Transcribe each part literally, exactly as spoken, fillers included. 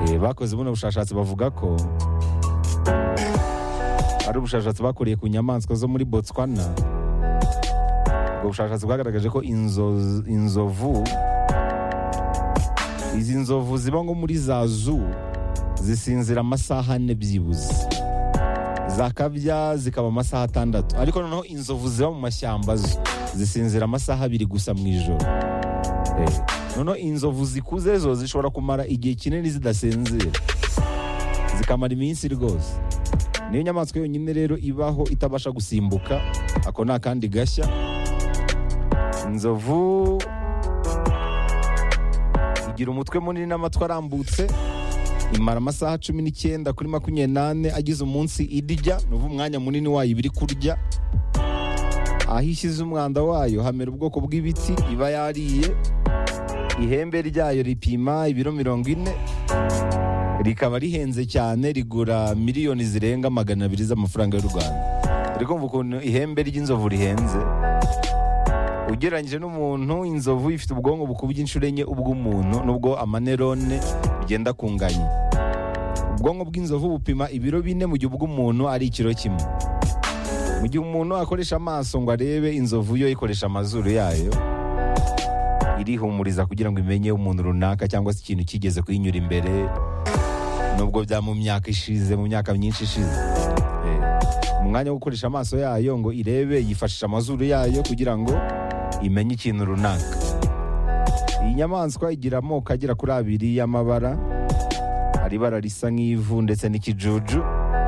Eh, bakoze buno bushakashatsi bavuga ko ari ubushakashatsi bakoreye ku nyamaswa zo muri Botswana. Ubwo bushakashatsi bwagaragaje ko inzo- inzovu izi nzovu ziba ngo muri za zoo zisinzira amasaha ane byibuze, zakabya zikaba amasaha atandatu, ariko noneho inzovu ziba mu mashyamba zo zisinzira amasaha abiri gusa mu ijoro. Eh, noneho inzovu zikuze zo zishobora kumara igihe kinini zidasinzira, zikamara iminsi rwose. Niyo nyamaswa yonyine rero ibaho itabasha gusimbuka. Ako ni akandi gashya. Inzovu igira umutwe munini n'amatwi arambutse, imara amasaha cumi n'icyenda kuri makumyabiri n'ane agize umunsi irya, nuva umwanya munini wayo iba iri kurya. Aho ishyize umwanda wayo hamera ubwoko bw'ibiti iba yariye. Ihembe ryayo ripima ibiro mirongo ine, rikaba rihenze cyane, rigura miliyoni zirenga magana abiri z'amafaranga y'u Rwanda. Uri kumva ukuntu ihembe ry'inzovu rihenze? Ugereranyije n'umuntu, inzovu ifite ubwonko bukubye inshuro enye ubw'umuntu, nubwo amanerone bigenda kunganya. Ubwonko bw'inzovu bupima ibiro bine mu gihe ubw'umuntu ari ikiro kimwe. Mu gihe umuntu akoresha amaso ngo arebe, inzovu yo ikoresha amazuru yayo, irihumuriza kugira ngo imenye umuntu runaka cyangwa se ikintu kigeze kuyinyura imbere, nubwo bya mu myaka ishize, mu myaka myinshi ishize. Eh, mu mwanya wo gukoresha amaso yayo ngo irebe, yifashisha amazuru yayo kugira ngo imenye ikintu runaka. Iyi nyamaswa igira amoko agera kuri abiri y'amabara. Hari ibara risa nk'ivu ndetse n'ikijuju.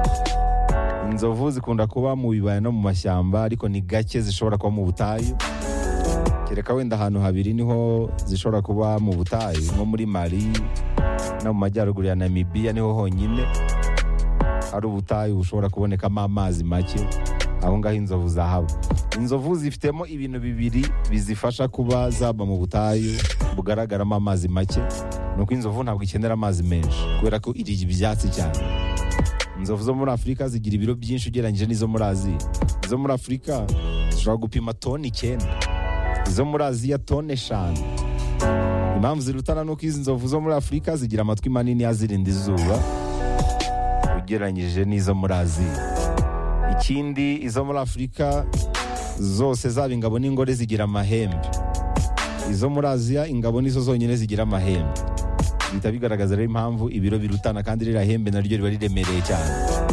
Inzovu zikunda kuba mu bibaya no mu mashyamba, ariko ni gake zishobora kuba mu butayu. Kereka wenda ahantu habiri niho zishobora kuba mu butayu, nko muri Mali no mu majyaruguru ya Namibia, niho honyine hari ubutayu bushobora kubonekamo amazi make. Aho ngaho inzovu zahaba. Inzovu zifitemo ibintu bibiri bizifasha kuba zaba mu butayu bugaragaramo amazi make. Nuko inzovu ntabwo ikenera amazi menshi kubera ko irya ibyatsi cyane. Inzovu zo muri Afurika zigira ibiro byinshi ugereranyije n'izo muri Aziya. Izo muri Afurika zishobora gupima toni icyenda, izo muri Aziya toni eshanu. Impamvu zirutana nuko izi nzovu zo muri Afurika zigira amatwi manini azirinda izuba ugereranyije n'izo muri Aziya. Ikindi, izo muri Afurika zose zaba ingabo n'ingore zigira amahembe. Izo muri Aziya ingabo nizo zonyine zigira amahembe. Bihita bigaragaza rero impamvu ibiro birutana, kandi ririya hembe naryo riba riremereye cyane.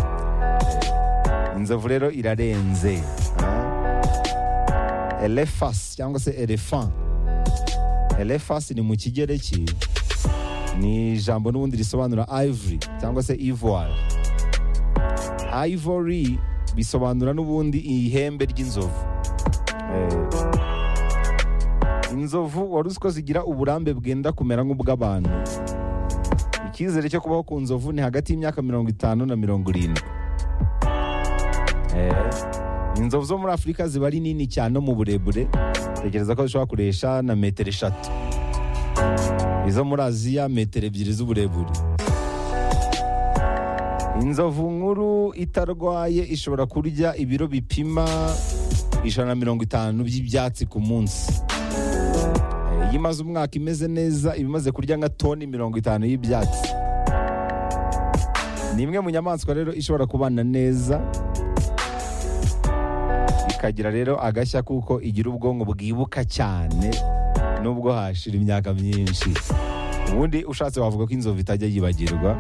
Inzovu rero irarenze. Elephas cyangwa se elephant. Elephas ni mu Kigereki, ni ijambo n'ubundi risobanura ivory cyangwa se ivoire. Ivory bisobanura n'ubundi ihembe ry'inzovu. Eh, inzovu wari uzi ko zigira uburambe bwenda kumera nk'ubw'abantu. Icyizere cyo kubaho ku nzovu ni hagati y'imyaka mirongo itanu na mirongo irindwi. Eh, inzovu zo muri Afurika ziba ari nini cyane no mu burebure. Tekereza ko zishobora kuresha na metero eshatu. Izo muri Aziya metero ebyiri z'uburebure. Inzovu nkuru itarwaye ishobora kurya ibiro bipima ijana na mirongo itanu by'ibyatsi ku munsi. Iyo imaze umwaka imeze neza, iba imaze kurya nka toni mirongo itanu y'ibyatsi. Ni imwe mu nyamaswa rero ishobora kubana neza, ikagira rero agashya kuko igira ubwonko bwibuka cyane nubwo hashira imyaka myinshi. Ubundi ushatse wavuga ko inzovu itajya yibagirwa.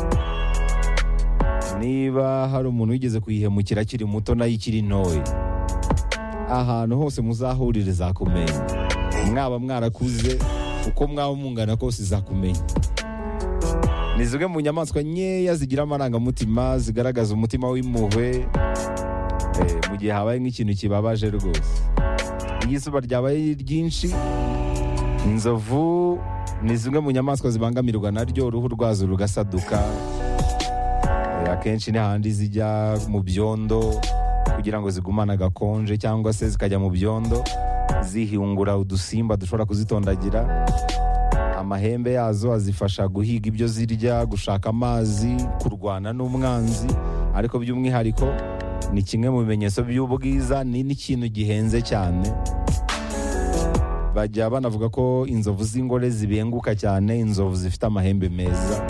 Niba hari umuntu wigeze kuyihemukira akiri muto nayo ikiri ntoya, ahantu hose muzahurire zakumenya. Mwaba mwarakuze, uko mwaba mungana kose zakumenya. Ni zimwe mu nyamaswa nkeya zigira amarangamutima, zigaragaza umutima w'impuhwe eh, mu gihe habaye nk'ikintu kibabaje rwose. Iyo izuba ryabaye ryinshi, inzovu ni zimwe mu nyamaswa zibangamirwa naryo, uruhu rwazo rugasaduka. Eh, akenshi ni handi zijya mu byondo kugira ngo zigumane agakonje, cyangwa se zikajya mu byondo zihingura udusimba dushobora kuzitondagira. Amahembe yazo azifasha guhiga ibyo zirya, gushaka amazi, kurwana n'umwanzi. Ariko by'umwihariko ni kimwe mu bimenyetso by'ubwiza, ni n'ikintu gihenze cyane. Bajya banavuga ko inzovu z'ingore zibenguka cyane inzovu zifite amahembe meza.